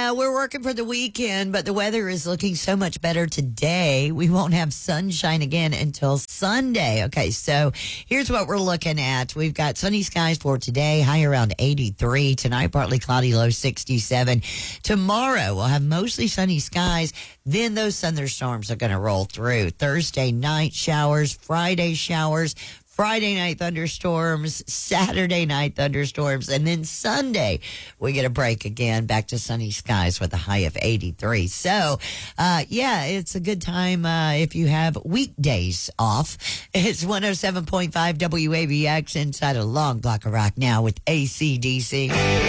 we're working for the weekend, but the weather is looking so much better today. We won't have sunshine again until Sunday. Okay, so here's what we're looking at. We've got sunny skies for today, high around 83. Tonight, partly cloudy, low 67. Tomorrow, we'll have mostly sunny skies. Then those thunderstorms are going to roll through. Thursday night showers, Friday showers. Friday night thunderstorms, Saturday night thunderstorms, and then Sunday we get a break again, back to sunny skies with a high of 83. So, it's a good time if you have weekdays off. It's 107.5 WABX inside a long block of rock now with AC/DC.